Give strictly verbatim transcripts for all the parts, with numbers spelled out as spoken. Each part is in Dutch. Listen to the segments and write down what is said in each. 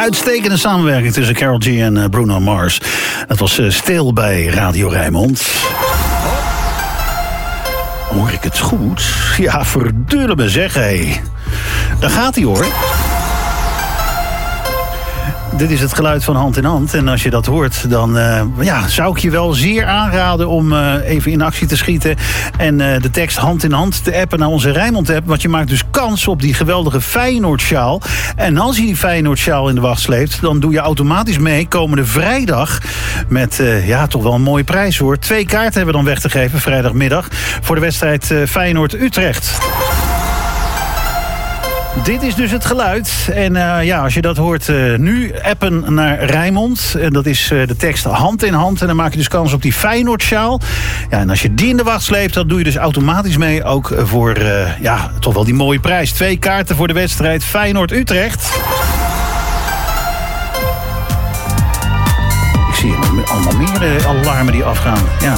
Uitstekende samenwerking tussen Karol G en Bruno Mars. Dat was stil bij Radio Rijnmond. Hoor ik het goed? Ja, verdulle me zeg, hé. Daar gaat hij, hoor. Dit is het geluid van Hand in Hand. En als je dat hoort, dan uh, ja, zou ik je wel zeer aanraden om uh, even in actie te schieten. En uh, de tekst Hand in Hand te appen naar onze Rijnmond-app. Want je maakt dus kans op die geweldige Feyenoord-sjaal. En als je die Feyenoord-sjaal in de wacht sleept, dan doe je automatisch mee komende vrijdag. Met uh, ja, toch wel een mooie prijs, hoor. Twee kaarten hebben we dan weg te geven, vrijdagmiddag. Voor de wedstrijd uh, Feyenoord-Utrecht. Dit is dus het geluid. En uh, ja, als je dat hoort uh, nu, appen naar Rijnmond. En dat is uh, de tekst Hand in Hand. En dan maak je dus kans op die Feyenoord-sjaal. Ja, en als je die in de wacht sleept, dan doe je dus automatisch mee. Ook voor, uh, ja, toch wel die mooie prijs. Twee kaarten voor de wedstrijd Feyenoord-Utrecht. Ik zie allemaal meer uh, alarmen die afgaan. Ja.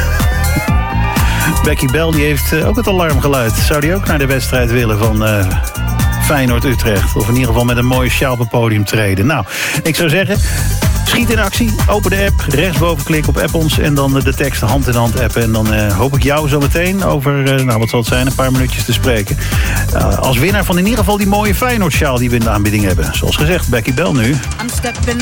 Becky Bell die heeft uh, ook het alarmgeluid. Zou die ook naar de wedstrijd willen van Uh, Feyenoord-Utrecht. Of in ieder geval met een mooie sjaal op het podium treden. Nou, ik zou zeggen, schiet in actie. Open de app, rechtsboven klik op app ons. En dan de tekst Hand in Hand appen. En dan uh, hoop ik jou zo meteen over, uh, nou wat zal het zijn, een paar minuutjes te spreken. Uh, als winnaar van in ieder geval die mooie Feyenoord-sjaal die we in de aanbieding hebben. Zoals gezegd, Becky Bell nu. I'm stepping